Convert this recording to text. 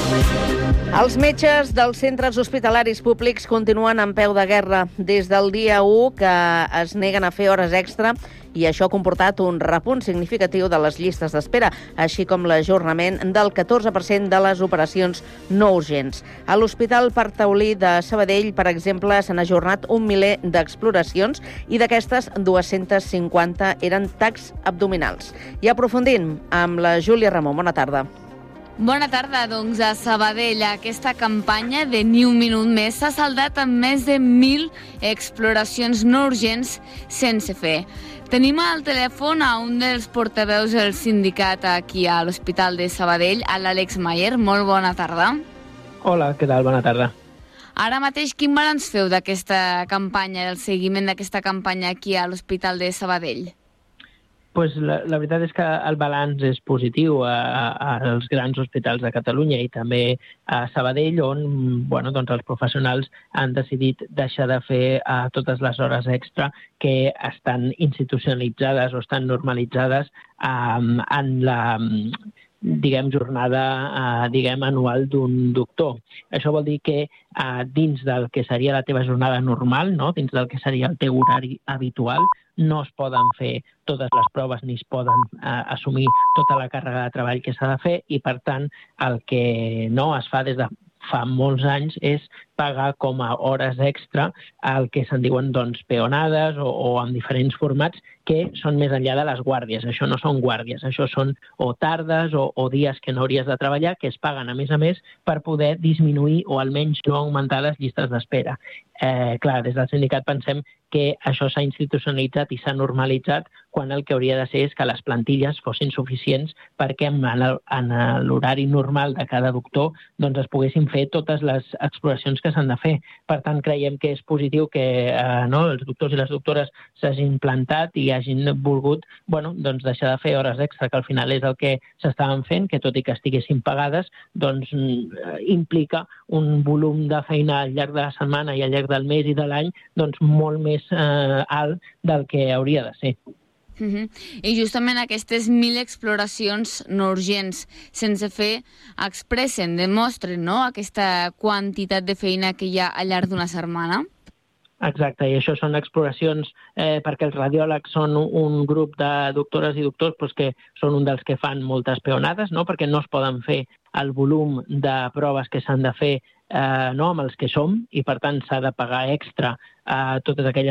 Els metges dels centres hospitalaris públics continuen en peu de guerra des del dia 1 que es neguen a fer hores extra i això ha comportat un repunt significatiu de les llistes d'espera, així com l'ajornament del 14% de les operacions no urgents. A l'Hospital Partaulí de Sabadell, per exemple, s'han ajornat 1 miler d'exploracions i d'aquestes 250 eren tacs abdominals. I aprofundint amb la Júlia Ramon. Bona tarda. Bona tarda. Doncs a Sabadell aquesta campanya de Ni un minut més s'ha saldat amb més de 1.000 exploracions no urgents sense fer. Tenim al telèfon a un dels portaveus del sindicat aquí a l'Hospital de Sabadell, a l'Àlex Mayer. Molt bona tarda. Hola, què tal? Bona tarda. Ara mateix, quin balanç feu d'aquesta campanya, del seguiment d'aquesta campanya aquí a l'Hospital de Sabadell? Pues la veritat és que el balanç és positiu als grans hospitals de Catalunya i també a Sabadell, on doncs els professionals han decidit deixar de fer totes les hores extra que estan institucionalitzades o estan normalitzades en la jornada anual d'un doctor. Això vol dir que dins del que seria la teva jornada normal, no? Dins del que seria el teu horari habitual, no es poden fer totes les proves ni es poden assumir tota la càrrega de treball que s'ha de fer i, per tant, el que no es fa des de fa molts anys és pagar com a hores extra el que se'n diuen peonades o en diferents formats que són més enllà de les guàrdies. Això no són guàrdies, això són o tardes o dies que no hauries de treballar que es paguen a més per poder disminuir o almenys no augmentar les llistes d'espera. Clar, des del sindicat pensem que això s'ha institucionalitzat i s'ha normalitzat quan el que hauria de ser és que les plantilles fossin suficients perquè en l'horari normal de cada doctor es poguessin fer totes les exploracions que s'han de fer. Per tant, creiem que és positiu que els doctors i les doctores s'hagin plantat i hagin volgut deixar de fer hores extra, que al final és el que s'estaven fent, que tot i que estiguessin pagades, implica un volum de feina al llarg de la setmana i al llarg del mes i de l'any molt més alt del que hauria de ser. I justament aquestes 1.000 exploracions no urgents sense fer expressen, demostren aquesta quantitat de feina que hi ha al llarg d'una setmana? Exacte, i això són exploracions perquè els radiòlegs són un grup de doctores i doctors que són un dels que fan moltes peonades, perquè no es poden fer el volum de proves que s'han de fer amb els que som i, per tant, s'ha de pagar extra a totes aquelles